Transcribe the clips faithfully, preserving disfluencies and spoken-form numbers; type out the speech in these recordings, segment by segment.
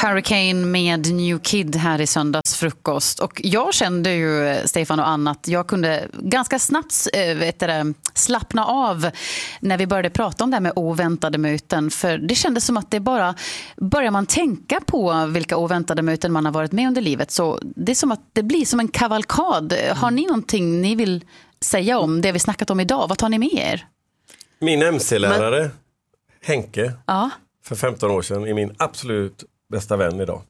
Hurricane med New Kid här i söndagsfrukost. Och jag kände ju, Stefan och Anna, att jag kunde ganska snabbt äh, vet det, slappna av när vi började prata om det här med oväntade möten. För det kändes som att det bara, börjar man tänka på vilka oväntade möten man har varit med under livet, så det är som att det blir som en kavalkad. Har ni någonting ni vill säga om det vi snackat om idag? Vad tar ni med er? Min M C-lärare, Men... Henke, ja. för femton år sedan, är min absolut bästa vän idag.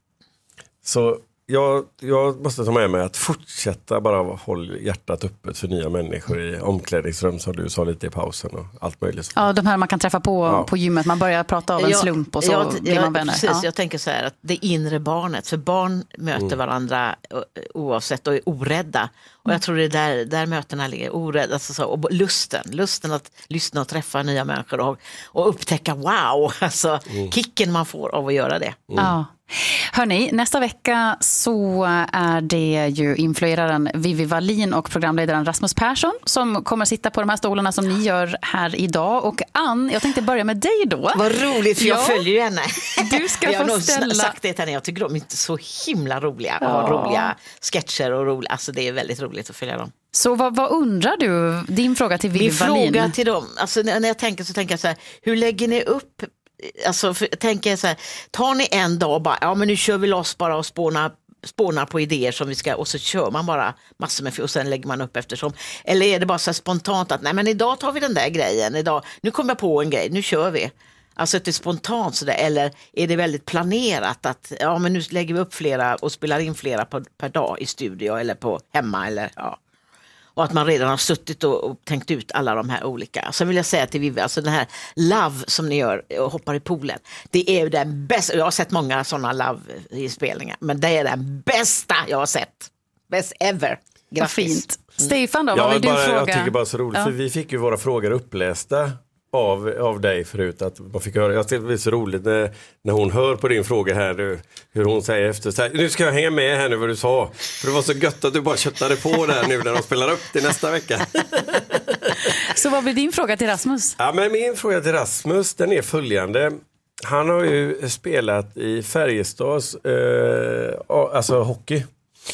Så jag, jag måste ta med mig att fortsätta bara hålla hjärtat öppet för nya människor i omklädningsrum, som du sa lite i pausen och allt möjligt. Ja, de här man kan träffa på ja. på gymmet. Man börjar prata av en jag, slump och så jag, blir man vänner. Precis, ja. jag tänker så här att det inre barnet, för barn möter mm. varandra oavsett och är orädda. Och jag tror det är där, där mötena ligger, orädda. Alltså så, och lusten, lusten att lyssna och träffa nya människor och, och upptäcka wow, alltså mm. kicken man får av att göra det. Mm. Ja. Hörrni, nästa vecka så är det ju influeraren Vivi Wallin och programledaren Rasmus Persson som kommer sitta på de här stolarna som ni gör här idag. Och Ann, jag tänkte börja med dig då. Vad roligt, för jag ja. följer ju henne. Du ska jag få har ställa... sagt det till henne, jag tycker de är inte så himla roliga. Ja. Och roliga sketcher och roliga, alltså det är väldigt roligt att följa dem. Så vad, vad undrar du? Din fråga till Vivi Wallin. Min fråga till dem, alltså när jag tänker så tänker jag så här, hur lägger ni upp, alltså för, tänker jag så här, tar ni en dag och bara, ja men nu kör vi loss bara och spånar, spånar på idéer som vi ska, och så kör man bara massor med, och sen lägger man upp eftersom, eller är det bara så här spontant att nej men idag tar vi den där grejen, idag, nu kommer jag på en grej, nu kör vi. Alltså att det är spontant sådär, eller är det väldigt planerat att ja men nu lägger vi upp flera och spelar in flera per, per dag i studio eller på hemma eller ja. Och att man redan har suttit och, och tänkt ut alla de här olika. Sen vill jag säga till Vivi, alltså den här Love som ni gör och hoppar i poolen, det är den bästa, jag har sett många sådana Love-inspelningar, men det är den bästa jag har sett. Best ever. Grattis. Fint. Mm. Stefan då, ja, vad vill bara, du fråga? Jag tycker bara så roligt, ja. för vi fick ju våra frågor upplästa av, av dig förut, att man fick höra. Jag tycker det är så roligt när, när hon hör på din fråga här nu, hur hon säger efter så här, nu ska jag hänga med här nu vad du sa, för det var så gött att du bara köttade på där nu när de spelar upp det nästa vecka. Så vad blir din fråga till Rasmus? Ja, men min fråga till Rasmus, den är följande. Han har ju spelat i Färjestads eh, alltså hockey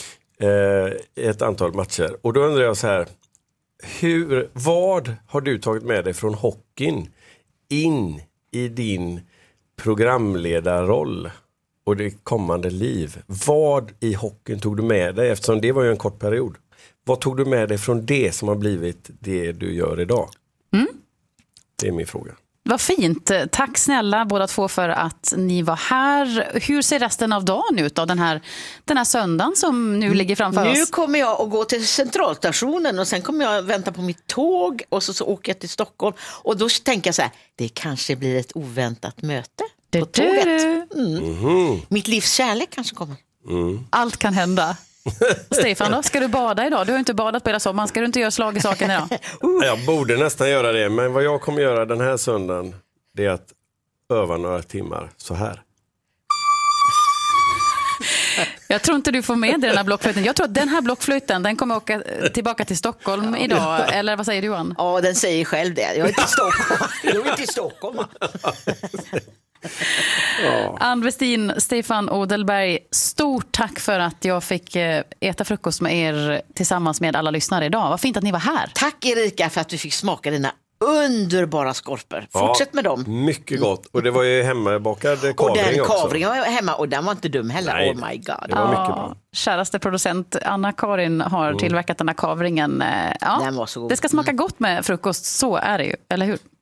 eh, ett antal matcher, och då undrar jag så här, hur, vad har du tagit med dig från hockeyn in i din programledarroll och det kommande liv? Vad i hockeyn tog du med dig, eftersom det var ju en kort period? Vad tog du med dig från det som har blivit det du gör idag? Mm. Det är min fråga. Vad fint. Tack snälla båda två för att ni var här. Hur ser resten av dagen ut då? Den här, den här söndagen som nu ligger framför nu oss? Nu kommer jag att gå till centralstationen och sen kommer jag vänta på mitt tåg och så, så åker jag till Stockholm. Och då tänker jag så här, det kanske blir ett oväntat möte på tåget. Mm. Mm-hmm. Mitt livs kärlek kanske kommer. Mm. Allt kan hända. Stefan då, ska du bada idag? Du har inte badat på hela sommaren. Ska du inte göra slag i saken idag? uh. Jag borde nästan göra det, men vad jag kommer göra den här söndagen, det är att öva några timmar så här. Jag tror inte du får med dig den här blockflöjten. Jag tror att den här blockflöjten, den kommer åka tillbaka till Stockholm idag. Eller vad säger du, Johan? Ja, den säger själv det. Jag är inte i Stockholm. Jag är inte i Stockholm. Ja. Ann Westin, Stefan Odelberg, stort tack för att jag fick äta frukost med er tillsammans med alla lyssnare idag. Vad fint att ni var här. Tack Erika för att vi fick smaka dina underbara skorpor. Fortsätt ja, med dem. Mycket gott. Och det var ju hemmabakad kavring också. Och den kavringen var hemma och den var inte dum heller. Nej, oh my god. Det var mycket bra. Käraste producent Anna-Karin har mm. tillverkat den här kavringen. Ja, den var så god. Det ska smaka gott med frukost, så är det ju, eller hur?